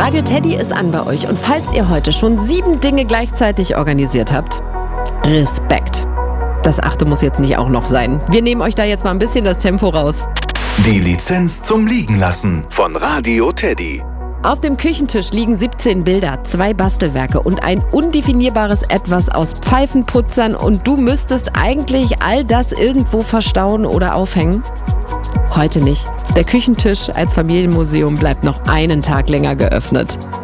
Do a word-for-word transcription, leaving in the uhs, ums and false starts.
Radio Teddy ist an bei euch und falls ihr heute schon sieben Dinge gleichzeitig organisiert habt, Respekt. Das achte muss jetzt nicht auch noch sein. Wir nehmen euch da jetzt mal ein bisschen das Tempo raus. Die Lizenz zum Liegenlassen von Radio Teddy. Auf dem Küchentisch liegen siebzehn Bilder, zwei Bastelwerke und ein undefinierbares Etwas aus Pfeifenputzern und du müsstest eigentlich all das irgendwo verstauen oder aufhängen? Heute nicht. Der Küchentisch als Familienmuseum bleibt noch einen Tag länger geöffnet.